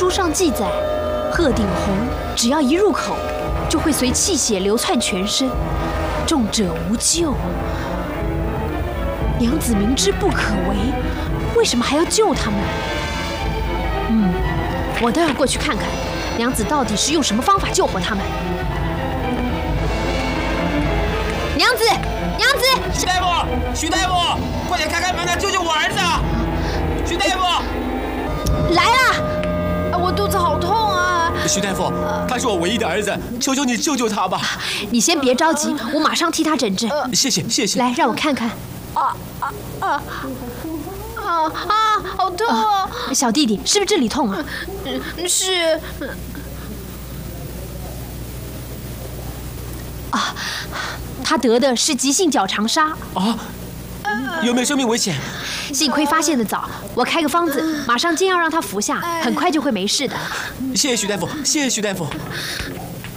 书上记载，鹤顶红只要一入口，就会随气血流窜全身，重者无救。娘子明知不可为，为什么还要救他们？我倒要过去看看，娘子到底是用什么方法救活他们。娘子，娘子！ 徐大夫，徐大夫，快点开开门来救救我儿子！徐大夫， 来啦！ 我肚子好痛啊！ 徐大夫，他是我唯一的儿子，求求你救救他吧！ 你先别着急，我马上替他诊治。 谢谢，谢谢。 来，让我看看。 好痛啊！ 小弟弟，是不是这里痛啊？ 是。 他得的是急性脚长沙啊！有没有生命危险？ 幸亏发现的早，我开个方子，马上煎药让他服下，很快就会没事的。 谢谢徐大夫，谢谢徐大夫。